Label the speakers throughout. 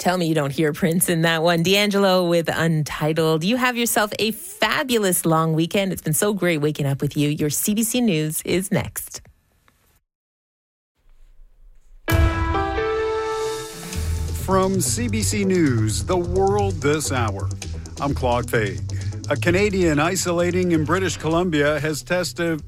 Speaker 1: Tell me you don't hear Prince in that one. D'Angelo with Untitled. You have yourself a fabulous long weekend. It's been so great waking up with you. Your CBC News is next.
Speaker 2: From CBC News, The World This Hour, I'm Claude Faig. A Canadian isolating in British Columbia has tested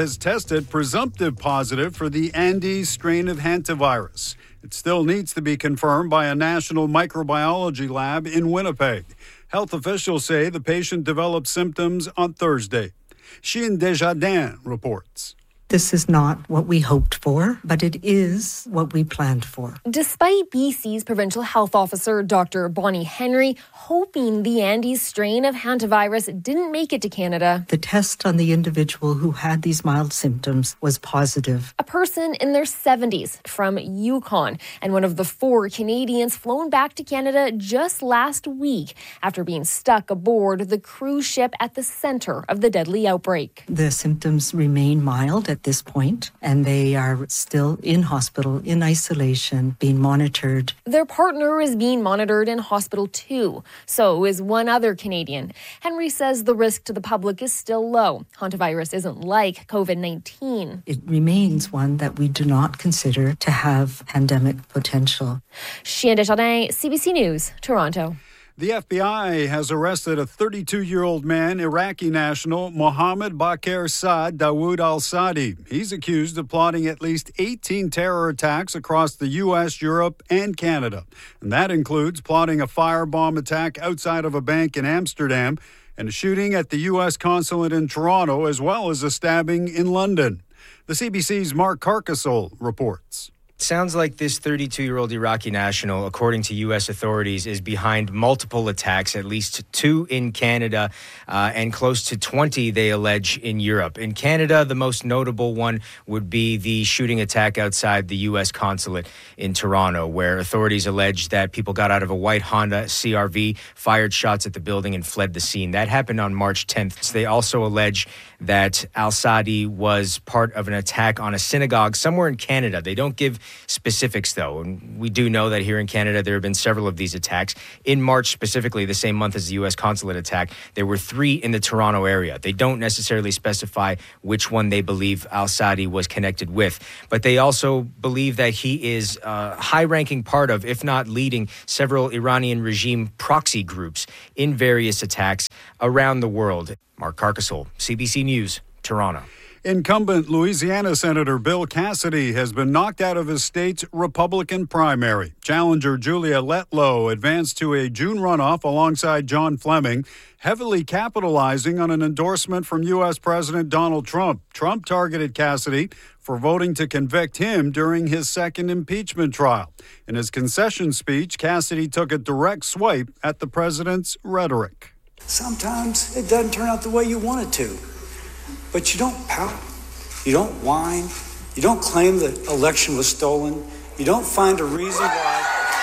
Speaker 2: presumptive positive for the Andes strain of hantavirus. It still needs to be confirmed by a national microbiology lab in Winnipeg. Health officials say the patient developed symptoms on Thursday. Chine Desjardins reports.
Speaker 3: This is not what we hoped for, but it is what we planned for.
Speaker 4: Despite BC's provincial health officer, Dr. Bonnie Henry, hoping the Andes strain of hantavirus didn't make it to Canada,
Speaker 3: the test on the individual who had these mild symptoms was positive.
Speaker 4: A person in their 70s from Yukon and one of the 4 Canadians flown back to Canada just last week after being stuck aboard the cruise ship at the center of the deadly outbreak.
Speaker 3: The symptoms remain mild at this point, and they are still in hospital, in isolation, being monitored.
Speaker 4: Their partner is being monitored in hospital too. So is one other Canadian. Henry says the risk to the public is still low. Hantavirus isn't like COVID-19.
Speaker 3: It remains one that we do not consider to have pandemic potential.
Speaker 4: Chine Desjardins, CBC News, Toronto.
Speaker 2: The FBI has arrested a 32-year-old man, Iraqi national Mohammed Bakr Saad Dawood al-Saadi. He's accused of plotting at least 18 terror attacks across the U.S., Europe, and Canada. And that includes plotting a firebomb attack outside of a bank in Amsterdam and a shooting at the U.S. consulate in Toronto, as well as a stabbing in London. The CBC's Mark Carcassol reports.
Speaker 5: Sounds like this 32-year-old Iraqi national, according to U.S. authorities, is behind multiple attacks, at least 2 in Canada and close to 20, they allege, in Europe. In Canada, the most notable one would be the shooting attack outside the U.S. consulate in Toronto, where authorities allege that people got out of a white Honda CR-V, fired shots at the building, and fled the scene. That happened on March 10th. So they also allege that al-Saadi was part of an attack on a synagogue somewhere in Canada. They don't give specifics, though. And we do know that here in Canada, there have been several of these attacks. In March, specifically, the same month as the U.S. consulate attack, there were 3 in the Toronto area. They don't necessarily specify which one they believe al-Saadi was connected with. But they also believe that he is a high-ranking part of, if not leading, several Iranian regime proxy groups in various attacks around the world. Mark Carcassol, CBC News, Toronto.
Speaker 2: Incumbent Louisiana Senator Bill Cassidy has been knocked out of his state's Republican primary. Challenger Julia Letlow advanced to a June runoff alongside John Fleming, heavily capitalizing on an endorsement from U.S. President Donald Trump. Trump targeted Cassidy for voting to convict him during his second impeachment trial. In his concession speech, Cassidy took a direct swipe at the president's rhetoric.
Speaker 6: Sometimes it doesn't turn out the way you want it to. But you don't pout, you don't whine, you don't claim the election was stolen, you don't find a reason why.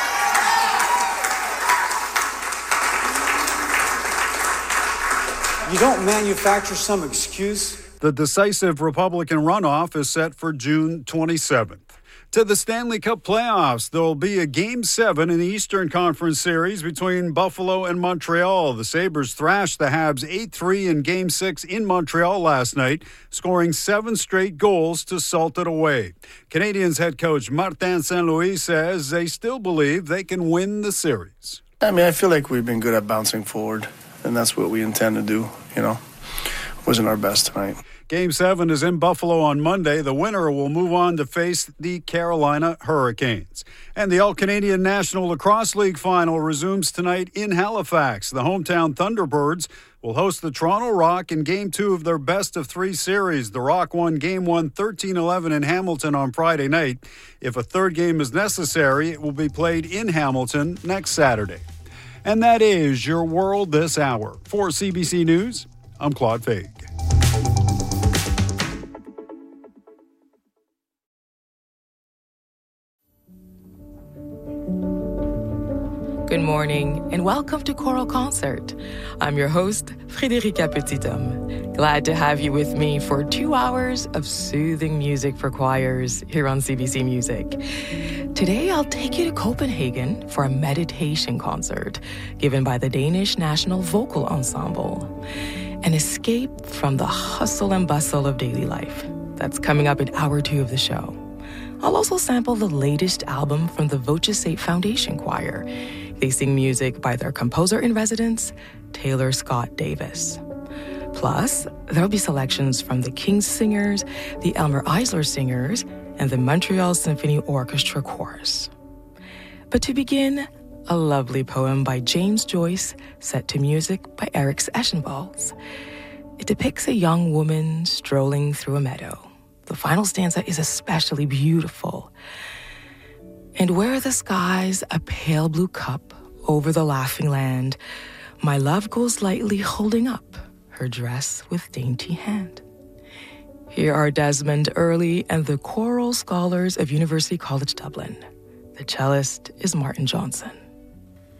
Speaker 6: You don't manufacture some excuse.
Speaker 2: The decisive Republican runoff is set for June 27th. To the Stanley Cup playoffs, there will be a Game 7 in the Eastern Conference Series between Buffalo and Montreal. The Sabres thrashed the Habs 8-3 in Game 6 in Montreal last night, scoring 7 straight goals to salt it away. Canadiens head coach Martin St. Louis says they still believe they can win the series.
Speaker 7: I feel like we've been good at bouncing forward, and that's what we intend to do, Wasn't our best tonight.
Speaker 2: Game 7 is in Buffalo on Monday. The winner will move on to face the Carolina Hurricanes. And the All-Canadian National Lacrosse League final resumes tonight in Halifax. The hometown Thunderbirds will host the Toronto Rock in Game 2 of their best-of-3 series. The Rock won Game 1 13-11 in Hamilton on Friday night. If a third game is necessary, it will be played in Hamilton next Saturday. And that is your World This Hour. For CBC News, I'm Claude Faig.
Speaker 8: Good morning, and welcome to Choral Concert. I'm your host, Frédérica Petithomme. Glad to have you with me for 2 hours of soothing music for choirs here on CBC Music. Today, I'll take you to Copenhagen for a meditation concert given by the Danish National Vocal Ensemble. An escape from the hustle and bustle of daily life. That's coming up in hour 2 of the show. I'll also sample the latest album from the Voce Sate Foundation Choir. They sing music by their composer-in-residence, Taylor Scott Davis. Plus, there'll be selections from the King's Singers, the Elmer Eisler Singers, and the Montreal Symphony Orchestra Chorus. But to begin, a lovely poem by James Joyce set to music by Eric Eschenwalds. It depicts a young woman strolling through a meadow. The final stanza is especially beautiful. And where the sky's a pale blue cup over the laughing land, my love goes lightly holding up her dress with dainty hand. Here are Desmond Earley and the choral scholars of University College Dublin. The cellist is Martin Johnson.